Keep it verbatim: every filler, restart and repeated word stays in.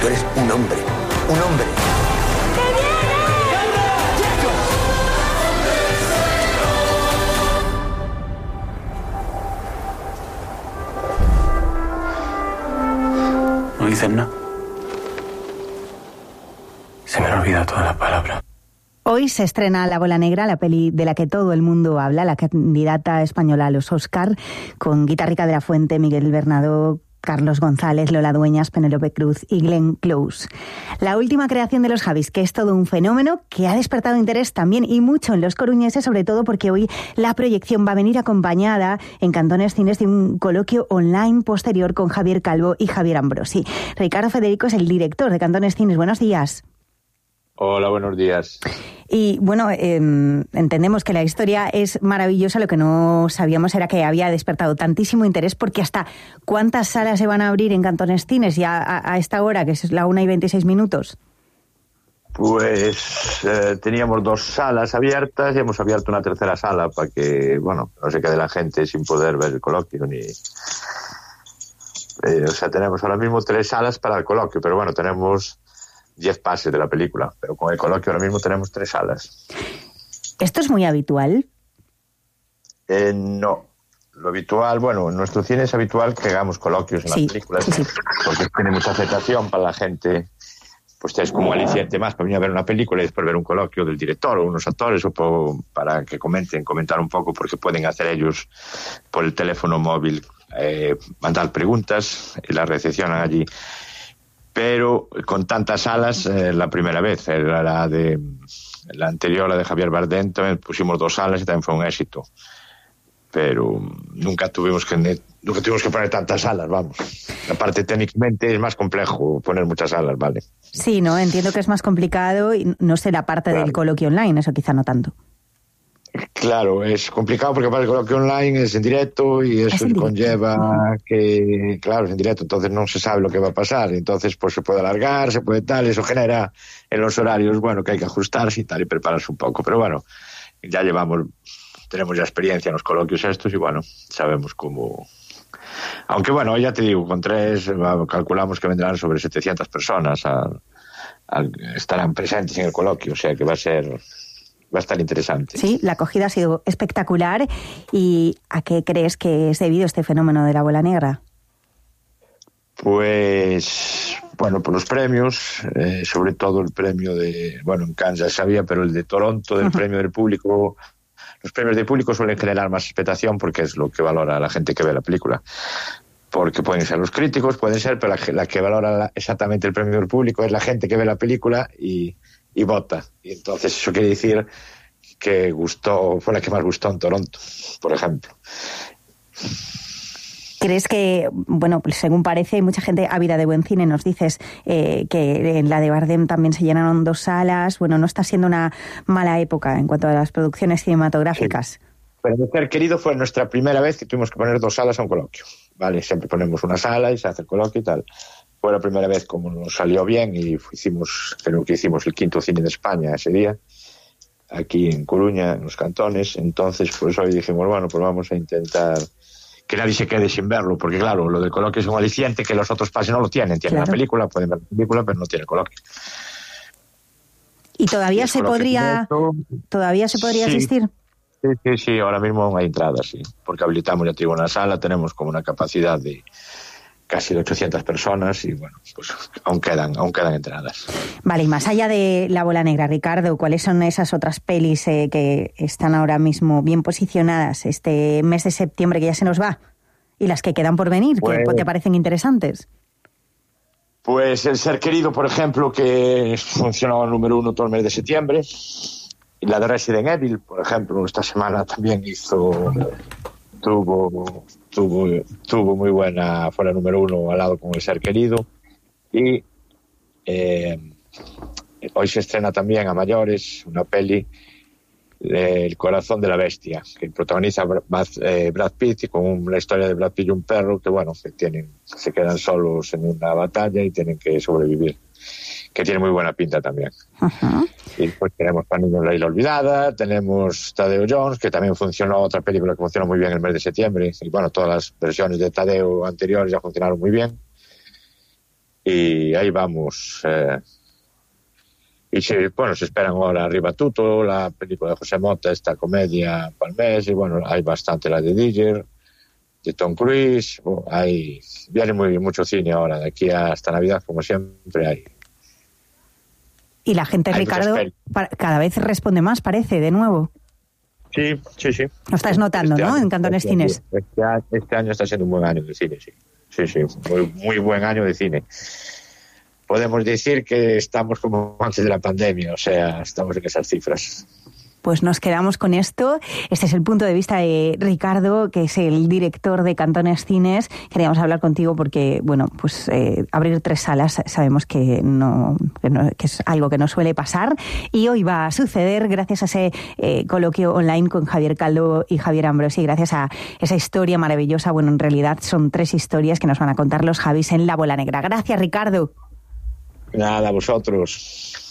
Tú eres un hombre, un hombre. No dicen nada. Se me han olvidado todas las palabras. Hoy se estrena La Bola Negra, la peli de la que todo el mundo habla, la candidata española a los Oscar, con Guitarrica de la Fuente, Miguel Bernadó, Carlos González, Lola Dueñas, Penélope Cruz y Glenn Close. La última creación de los Javis, que es todo un fenómeno que ha despertado interés también y mucho en los coruñeses, sobre todo porque hoy la proyección va a venir acompañada en Cantones Cines de un coloquio online posterior con Javier Calvo y Javier Ambrosi. Ricardo Federico es el director de Cantones Cines. Buenos días. Hola, buenos días. Y bueno, eh, entendemos que la historia es maravillosa. Lo que no sabíamos era que había despertado tantísimo interés, porque hasta ¿cuántas salas se van a abrir en Cantones Cines ya a, a esta hora, que es la una y veintiséis minutos? Pues eh, teníamos dos salas abiertas y hemos abierto una tercera sala para que, bueno, no se quede la gente sin poder ver el coloquio ni... Eh, o sea, tenemos ahora mismo tres salas para el coloquio, pero bueno, tenemos diez pases de la película, pero con el coloquio ahora mismo tenemos tres salas. ¿Esto es muy habitual? Eh, no. Lo habitual, bueno, en nuestro cine es habitual que hagamos coloquios en sí, las películas, sí, sí. Porque tiene mucha aceptación para la gente. Pues es como aliciente más para venir a ver una película y después ver un coloquio del director o unos actores, o por, para que comenten, comentar un poco, porque pueden hacer ellos por el teléfono móvil, eh, mandar preguntas y las recepcionan allí. Pero con tantas salas, eh, la primera vez, era la de la anterior, la de Javier Bardem, también pusimos dos salas y también fue un éxito. Pero nunca tuvimos que nunca tuvimos que poner tantas salas, vamos. Aparte, técnicamente es más complejo poner muchas salas, ¿vale? Sí, no, entiendo que es más complicado y no sé la parte claro. del coloquio online, eso quizá no tanto. Claro, es complicado porque para el coloquio online es en directo y eso conlleva que, claro, es en directo, entonces no se sabe lo que va a pasar, entonces pues se puede alargar, se puede tal, eso genera en los horarios, bueno, que hay que ajustarse y tal y prepararse un poco, pero bueno, ya llevamos, tenemos ya experiencia en los coloquios estos y bueno, sabemos cómo... Aunque bueno, ya te digo, con tres calculamos que vendrán sobre setecientas personas, a, a, estarán presentes en el coloquio, o sea que va a ser... Va a estar interesante. Sí, la acogida ha sido espectacular. ¿Y a qué crees que es debido este fenómeno de la Bola Negra? Pues, bueno, por los premios, eh, sobre todo el premio de, bueno, en Cannes ya sabía, pero el de Toronto, del uh-huh. premio del público. Los premios del público suelen generar más expectación porque es lo que valora la gente que ve la película. Porque pueden ser los críticos, pueden ser, pero la, la que valora la, exactamente el premio del público es la gente que ve la película y... y vota. Y entonces eso quiere decir que gustó, fue la que más gustó en Toronto, por ejemplo. ¿Crees que, bueno, pues según parece, hay mucha gente ávida de buen cine? Nos dices eh, que en la de Bardem también se llenaron dos salas. Bueno, no está siendo una mala época en cuanto a las producciones cinematográficas. Sí. Pero El Ser Querido fue nuestra primera vez que tuvimos que poner dos salas a un coloquio. Vale, siempre ponemos una sala y se hace el coloquio y tal. Fue la primera vez como nos salió bien y hicimos, creo que hicimos el quinto cine de España ese día, aquí en Coruña, en los Cantones. Entonces, pues hoy dijimos, bueno, pues vamos a intentar que nadie se quede sin verlo, porque claro, lo del coloquio es un aliciente que los otros países no lo tienen. Tienen claro. la película, pueden ver la película, pero no tienen el coloquio. ¿Y todavía y se podría esto, todavía se podría sí, asistir? Sí, sí, sí, ahora mismo hay entradas, sí, porque habilitamos, ya te digo, una sala, tenemos como una capacidad de casi de ochocientas personas y bueno, pues aún quedan, aún quedan entradas. Vale, y más allá de La Bola Negra, Ricardo, ¿cuáles son esas otras pelis eh, que están ahora mismo bien posicionadas este mes de septiembre que ya se nos va? Y las que quedan por venir, pues, que te parecen interesantes. Pues El Ser Querido, por ejemplo, que funcionó al número uno todo el mes de septiembre. Y la de Resident Evil, por ejemplo, esta semana también hizo... Tuvo, tuvo, tuvo muy buena, fue la número uno al lado con El Ser Querido. Y eh, hoy se estrena también a mayores una peli, eh, El Corazón de la Bestia, que protagoniza Brad, eh, Brad Pitt, con la historia de Brad Pitt y un perro que, bueno, que tienen, se quedan solos en una batalla y tienen que sobrevivir, que tiene muy buena pinta también. Uh-huh. Y pues tenemos para niños La Isla Olvidada, tenemos Tadeo Jones, que también funcionó, otra película que funcionó muy bien el mes de septiembre, y bueno, todas las versiones de Tadeo anteriores ya funcionaron muy bien. y ahí vamos. Eh, y se, bueno, se esperan ahora Arriba Tutto, la película de José Mota, esta comedia Palmés, y bueno, hay bastante la de Digger, de Tom Cruise. Bueno, hay, viene muy, mucho cine ahora, de aquí hasta Navidad, como siempre hay. Y la gente, hay Ricardo, cada vez responde más, parece, de nuevo. Sí, sí, sí. Lo estás notando, este ¿no? Año, en Cantones este Cines. Este año, este año está siendo un buen año de cine, sí. Sí, sí, muy, muy buen año de cine. Podemos decir que estamos como antes de la pandemia, o sea, estamos en esas cifras. Pues nos quedamos con esto. Este es el punto de vista de Ricardo, que es el director de Cantones Cines. Queríamos hablar contigo porque, bueno, pues eh, abrir tres salas sabemos que no, que no que es algo que no suele pasar, y hoy va a suceder gracias a ese eh, coloquio online con Javier Calvo y Javier Ambrosi, gracias a esa historia maravillosa. Bueno, en realidad son tres historias que nos van a contar los Javis en La Bola Negra. Gracias, Ricardo. Nada, a vosotros.